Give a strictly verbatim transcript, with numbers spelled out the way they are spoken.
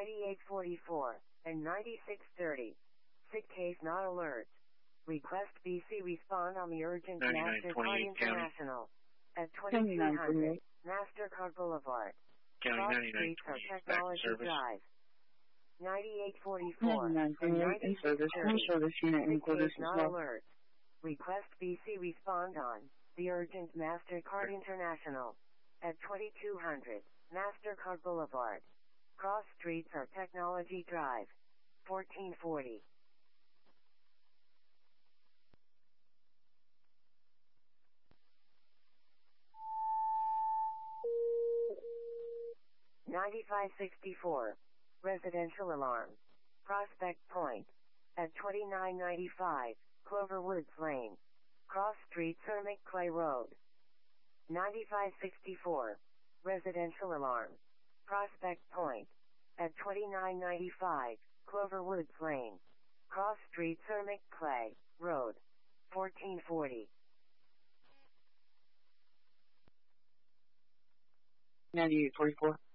ninety-eight forty-four, and ninety-six thirty. Sick case not alert. Request B C respond on the urgent MasterCard International at twenty-two hundred MasterCard Boulevard. Cross Streets or Technology Drive. ninety-eight forty-four and ninety-six thirty. Sick case not alert. Request B C respond on the urgent MasterCard International at twenty-two hundred MasterCard Boulevard. Cross Streets or Technology Drive. fourteen forty. ninety-five sixty-four. Residential alarm. Prospect Point. At twenty-nine ninety-five, Clover Woods Lane. Cross Street, Cermic Clay Road. ninety-five sixty-four. Residential alarm. Prospect Point. At twenty-nine ninety-five, Clover Woods Lane. Cross Street, Cermic Clay Road. fourteen forty. ninety-eight forty-four.